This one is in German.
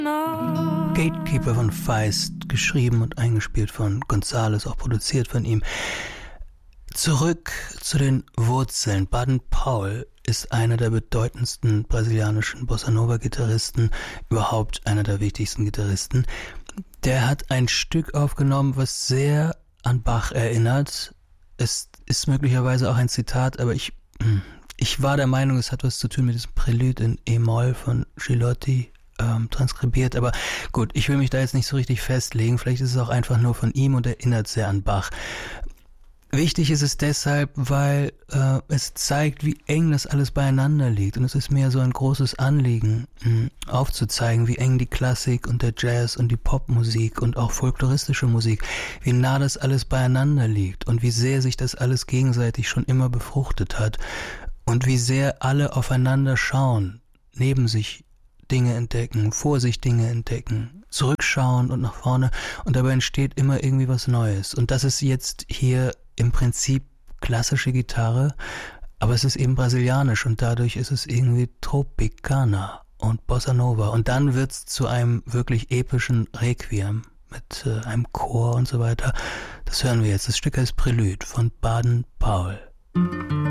Gatekeeper von Feist, geschrieben und eingespielt von González, auch produziert von ihm. Zurück zu den Wurzeln. Baden-Powell ist einer der bedeutendsten brasilianischen Bossa-Nova-Gitarristen, überhaupt einer der wichtigsten Gitarristen. Der hat ein Stück aufgenommen, was sehr an Bach erinnert. Es ist möglicherweise auch ein Zitat, aber ich war der Meinung, es hat was zu tun mit diesem Prälude in E-Moll von Gilotti transkribiert. Aber gut, ich will mich da jetzt nicht so richtig festlegen. Vielleicht ist es auch einfach nur von ihm und erinnert sehr an Bach. Wichtig ist es deshalb, weil es zeigt, wie eng das alles beieinander liegt. Und es ist mir so ein großes Anliegen, aufzuzeigen, wie eng die Klassik und der Jazz und die Popmusik und auch folkloristische Musik, wie nah das alles beieinander liegt und wie sehr sich das alles gegenseitig schon immer befruchtet hat und wie sehr alle aufeinander schauen, neben sich Dinge entdecken, vor sich Dinge entdecken, zurückschauen und nach vorne, und dabei entsteht immer irgendwie was Neues. Und das ist jetzt hier im Prinzip klassische Gitarre, aber es ist eben brasilianisch und dadurch ist es irgendwie Tropicana und Bossa Nova. Und dann wird's zu einem wirklich epischen Requiem mit einem Chor und so weiter. Das hören wir jetzt. Das Stück heißt Prälude von Baden-Powell.